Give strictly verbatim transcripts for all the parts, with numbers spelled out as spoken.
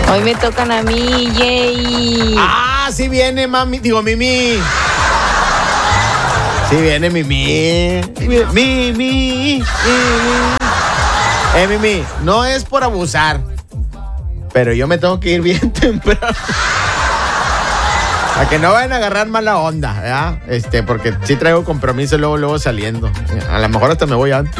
Hoy me tocan a mí, yay. Ah, sí viene, mami. Digo, Mimi. Sí viene, Mimi. Mimi, Mimi, Mimi. Eh, Mimi, no es por abusar, pero yo me tengo que ir bien temprano. Para que no vayan a agarrar mala onda, ¿verdad? Este, porque sí traigo compromiso luego, luego saliendo. A lo mejor hasta me voy antes.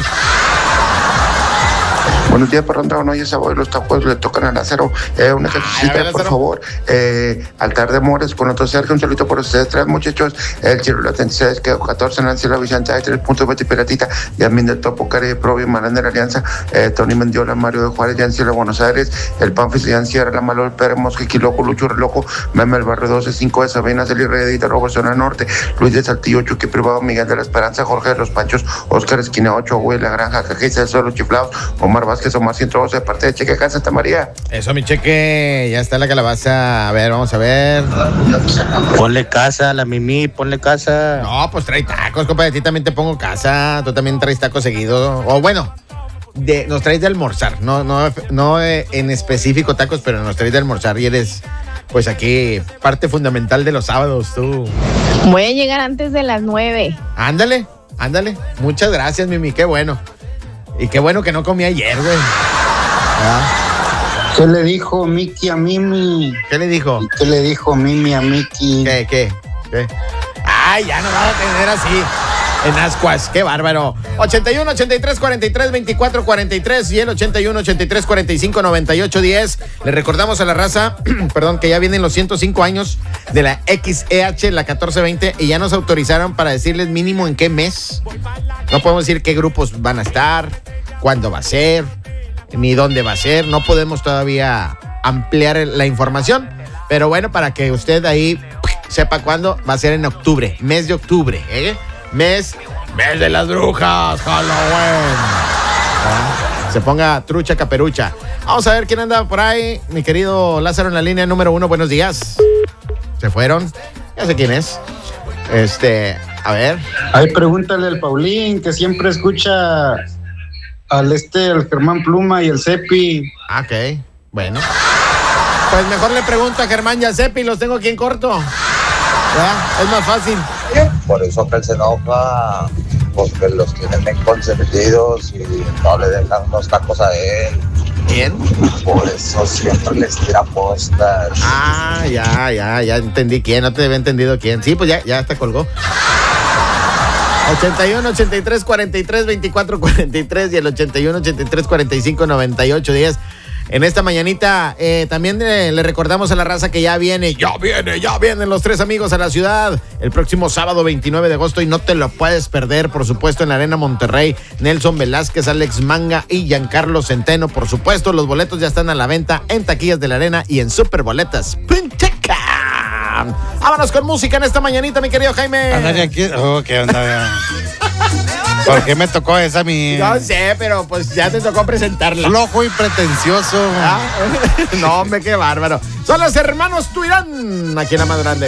Buenos días, perdón, no, ya sabes, los tacos le tocan al acero. Eh, una cachita, por favor. Eh, altar de Mores, con otro Sergio, un saludo por ustedes tres, muchachos. El Chiro la treinta que catorce, Nancy La Vicente, hay tres puntos, Betty Piratita, Yasmin del Topo, Cari, Provi, Marán de la Alianza, eh, Tony Mendiola, Mario de Juárez, Yancy de Buenos Aires, el Panfis de Yancy, La Malol, Pérez, Mosquiqui, Loco, Lucho, Reloco, Meme, el Barrio doce, cinco de Sabina, Celi, Redita, Robert, Zona Norte, Luis de Saltillo, Chucky Privado, Miguel de la Esperanza, Jorge de los Panchos, Oscar Esquina ocho, Güey, La Granja, Cajiza, El Solo, Chiflados, Omar Vázquez, Omar ciento doce, de parte de Cheque acá, Santa María. Eso, mi Cheque, ya está la calabaza. A ver, vamos a ver. Ponle casa a la Mimi, ponle casa. No, pues trae tacos, compa, de ti también te pongo casa. Tú también traes tacos seguido. O bueno, de, nos traes de almorzar. No, no, no en específico tacos, pero nos traes de almorzar y eres, pues aquí, parte fundamental de los sábados, tú. Voy a llegar antes de las nueve. Ándale, ándale. Muchas gracias, Mimi, qué bueno. Y qué bueno que no comí ayer, güey. ¿Ah? ¿Qué le dijo Miki a Mimi? ¿Qué le dijo? ¿Y qué le dijo Mimi a Miki? ¿Qué, qué, qué? Ay, ya no vas a tener así en ascuas. Qué bárbaro. ochenta y uno, ochenta y tres, cuarenta y tres, veinticuatro, cuarenta y tres y el ochenta y uno, ochenta y tres, cuarenta y cinco, noventa y ocho, diez. Le recordamos a la raza, perdón, que ya vienen los ciento cinco años de la X E H, la catorce veinte, y ya nos autorizaron para decirles mínimo en qué mes. No podemos decir qué grupos van a estar, cuándo va a ser, ni dónde va a ser. No podemos todavía ampliar la información, pero bueno, para que usted ahí sepa cuándo va a ser en octubre, mes de octubre, ¿eh? Mes, mes de las brujas, Halloween. ¿Ah? Se ponga trucha caperucha. Vamos a ver quién anda por ahí. Mi querido Lázaro en la línea número uno, buenos días. ¿Se fueron? Ya sé quién es. Este, a ver. Ay, pregúntale al Paulín, que siempre escucha al este, el Germán Pluma y el Cepi. Ok, bueno. Pues mejor le pregunto a Germán y a Cepi, los tengo aquí en corto. ¿Ya? Es más fácil. Por eso que él se enoja, porque los tienen bien consentidos y no le dejan unos tacos a él. ¿Quién? Por eso siempre les tira postas. Ah, ya, ya, ya entendí quién, no te había entendido quién. Sí, pues ya, ya te colgó. ochenta y uno, ochenta y tres, cuarenta y tres, veinticuatro, cuarenta y tres y el ochenta y uno, ochenta y tres, cuarenta y cinco, noventa y ocho, diez. En esta mañanita eh, también eh, le recordamos a la raza que ya viene, ya viene, ya vienen los tres amigos a la ciudad el próximo sábado veintinueve de agosto y no te lo puedes perder, por supuesto, en la Arena Monterrey. Nelson Velázquez, Alex Manga y Giancarlo Centeno, por supuesto. Los boletos ya están a la venta en taquillas de la Arena y en superboletas punto com. Vámonos con música en esta mañanita, mi querido Jaime. Andale aquí. Oh, qué onda. ¿Por qué me tocó esa mi? No sé, pero pues ya te tocó presentarla. Flojo y pretencioso. ¿Ah? No, hombre, qué bárbaro. Son los hermanos Tuirán, aquí en la más grande.